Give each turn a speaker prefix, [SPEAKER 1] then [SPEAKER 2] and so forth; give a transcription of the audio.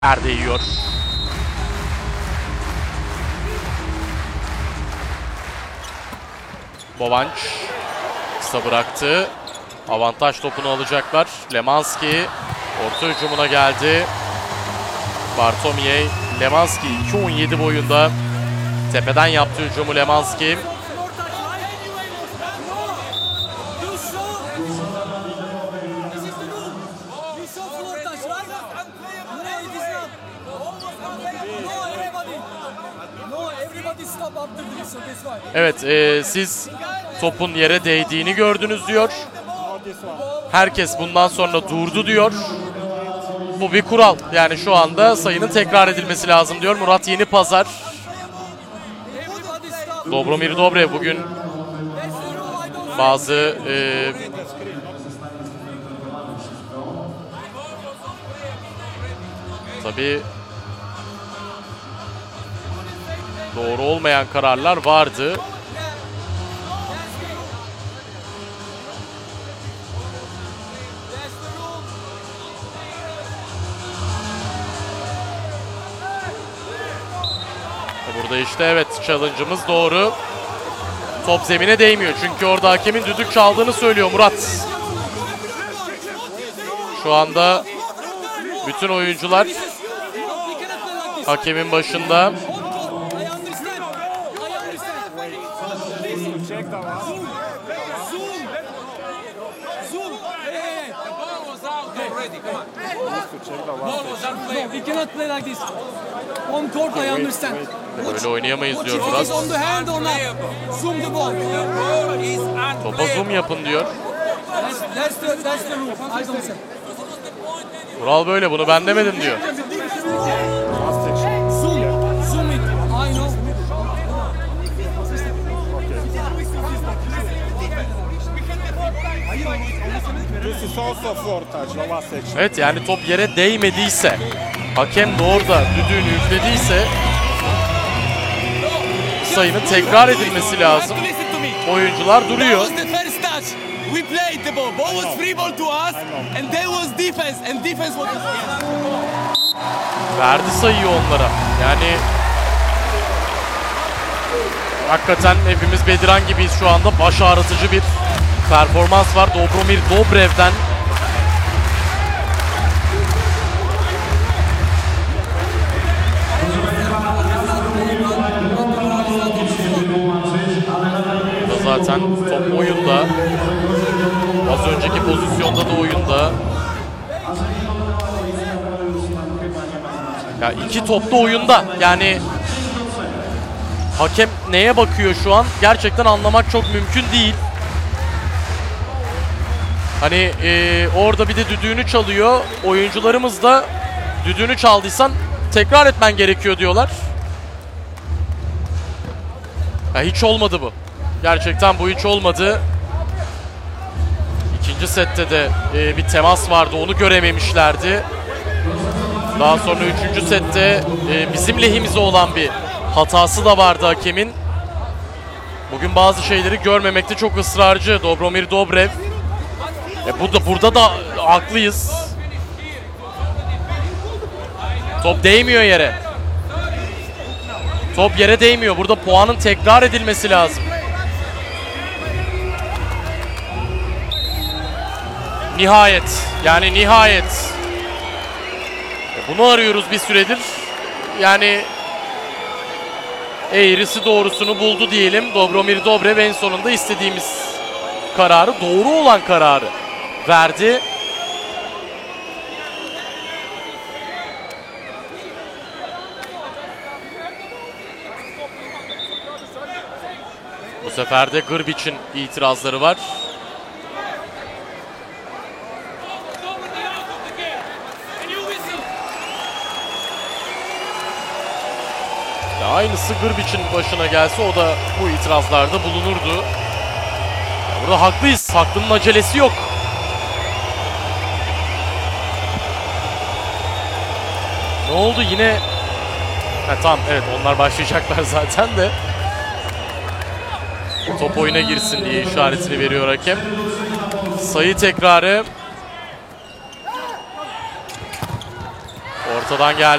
[SPEAKER 1] Erde yiyor. Bovanç kısa bıraktı. Avantaj topunu alacaklar. Lemanski orta hücumuna geldi. Bartomeu, Lemanski 2.17 boyunda. Tepeden yaptığı hücumu Lemanski. Evet, siz topun yere değdiğini gördünüz diyor. Herkes bundan sonra durdu diyor. Bu bir kural. Yani şu anda sayının tekrar edilmesi lazım diyor Murat Yenipazar. Dobromir Dobrev bugün bazı tabii doğru olmayan kararlar vardı. Burada işte evet, challenge'ımız doğru. Top zemine değmiyor çünkü orada hakemin düdük çaldığını söylüyor Murat. Şu anda bütün oyuncular hakemin başında. Böyle oynayamayız diyor Murat. Topa zoom yapın diyor. Kural böyle, bunu ben demedim diyor. Evet, yani top yere değmediyse, hakem de orada düdüğünü üflediyse sayının tekrar edilmesi lazım. Oyuncular duruyor. Verdi sayıyı onlara. Yani hakikaten hepimiz Bediran gibiyiz şu anda. Baş ağrıtıcı bir performans var Dobromir Dobrev'den. Burada zaten top oyunda. Az önceki pozisyonda da oyunda. Ya iki top da oyunda. Yani hakem neye bakıyor şu an? Gerçekten anlamak çok mümkün değil. Hani orada bir de düdüğünü çalıyor. Oyuncularımız da düdüğünü çaldıysan tekrar etmen gerekiyor diyorlar. Ya hiç olmadı bu. Gerçekten bu hiç olmadı. İkinci sette de bir temas vardı. Onu görememişlerdi. Daha sonra üçüncü sette bizim lehimize olan bir hatası da vardı hakemin. Bugün bazı şeyleri görmemekte çok ısrarcı Dobromir Dobrev. Burada da haklıyız. Top değmiyor yere. Top yere değmiyor. Burada puanın tekrar edilmesi lazım. Nihayet. Yani nihayet. Bunu arıyoruz bir süredir. Yani eğrisi doğrusunu buldu diyelim. Dobromir Dobrev en sonunda istediğimiz kararı, doğru olan kararı verdi. Bu sefer de Grbic'in itirazları var. Ya aynısı Grbic'in başına gelse o da bu itirazlarda bulunurdu. Ya burada haklıyız. Haklının acelesi yok. Ne oldu yine? Tamam, evet, onlar başlayacaklar zaten de. Top oyuna girsin diye işaretini veriyor hakem. Sayı tekrarı. Ortadan geldi.